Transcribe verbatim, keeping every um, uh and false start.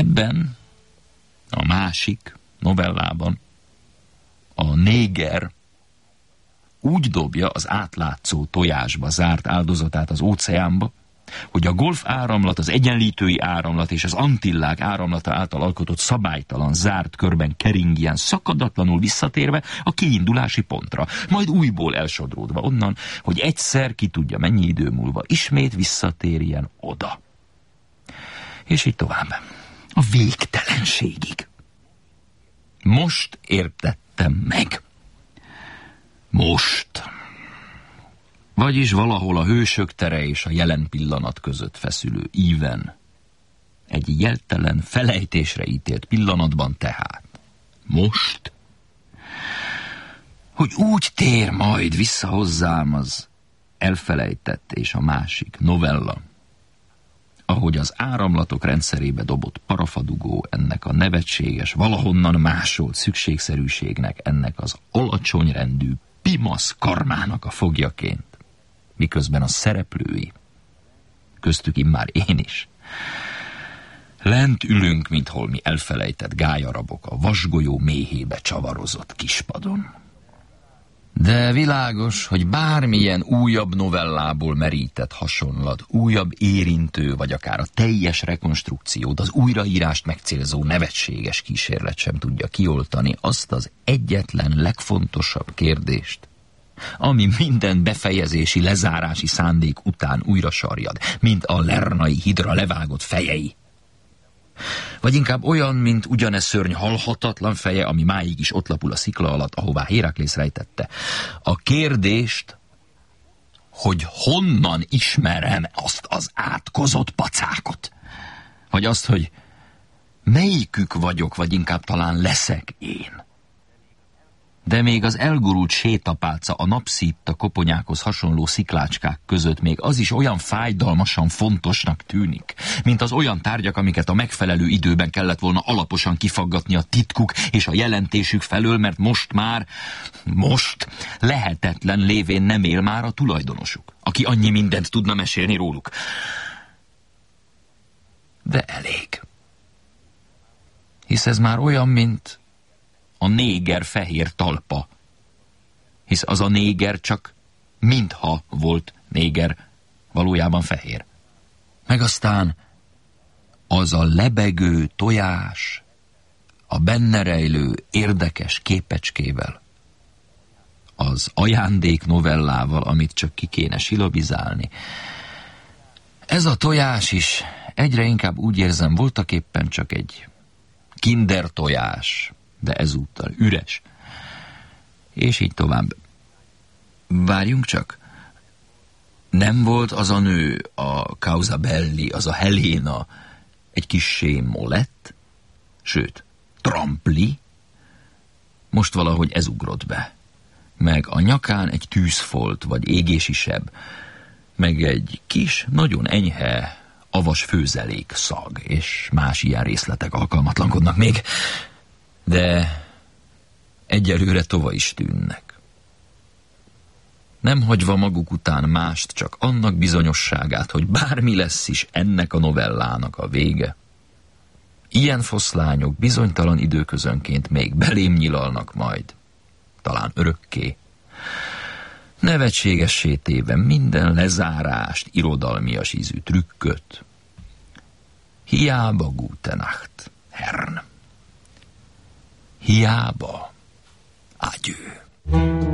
Ebben a másik novellában a néger úgy dobja az átlátszó tojásba zárt áldozatát az óceánba, hogy a golf áramlat, az egyenlítői áramlat és az Antillák áramlata által alkotott szabálytalan, zárt körben keringjen szakadatlanul visszatérve a kiindulási pontra, majd újból elsodródva onnan, hogy egyszer ki tudja mennyi idő múlva ismét visszatérjen oda. És így tovább. A végtelenségig. Most értettem meg. Most. Vagyis valahol a hősök tere és a jelen pillanat között feszülő íven. Egy jeltelen, felejtésre ítélt pillanatban tehát. Most. Hogy úgy tér majd vissza hozzám az elfelejtett és a másik novella, ahogy az áramlatok rendszerébe dobott parafadugó ennek a nevetséges, valahonnan másolt szükségszerűségnek, ennek az alacsony rendű pimasz karmának a fogjaként, miközben a szereplői, köztük immár én is, lent ülünk, mint holmi elfelejtett gályarabok a vasgolyó méhébe csavarozott kispadon. De világos, hogy bármilyen újabb novellából merített hasonlat, újabb érintő, vagy akár a teljes rekonstrukciót, az újraírást megcélzó nevetséges kísérlet sem tudja kioltani azt az egyetlen legfontosabb kérdést, ami minden befejezési, lezárási szándék után újra sarjad, mint a lernai hidra levágott fejei. Vagy inkább olyan, mint ugyane szörny halhatatlan feje, ami máig is ott lapul a szikla alatt, ahová Héraklész rejtette. A kérdést, hogy honnan ismerem azt az átkozott pacákot? Vagy azt, hogy melyikük vagyok, vagy inkább talán leszek én? De még az elgurult sétapálca a napszítta koponyákhoz hasonló sziklácskák között még az is olyan fájdalmasan fontosnak tűnik, mint az olyan tárgyak, amiket a megfelelő időben kellett volna alaposan kifaggatni a titkuk és a jelentésük felől, mert most már, most lehetetlen lévén nem él már a tulajdonosuk, aki annyi mindent tudna mesélni róluk. De elég. Hisz ez már olyan, mint a néger fehér talpa, hisz az a néger csak mintha volt néger, valójában fehér. Meg aztán az a lebegő tojás, a benne rejlő érdekes képecskével, az ajándék novellával, amit csak ki kéne silabizálni. Ez a tojás is egyre inkább úgy érzem, voltaképpen csak egy kinder tojás, de ezúttal üres. És így tovább. Várjunk csak. Nem volt az a nő, a Causa Belli, az a Helena, egy kissé molett? Sőt, trampli? Most valahogy ez ugrott be. Meg a nyakán egy tűzfolt, vagy égési seb, meg egy kis, nagyon enyhe, avas főzelék szag, és más ilyen részletek alkalmatlankodnak még. De egyelőre tova is tűnnek. Nem hagyva maguk után mást, csak annak bizonyosságát, hogy bármi lesz is ennek a novellának a vége. Ilyen foszlányok bizonytalan időközönként még belém nyilalnak majd, talán örökké. Nevetségessé téve minden lezárást, irodalmias ízű trükköt. Hiába gute Nacht, Herrn. Hiába. Adieu.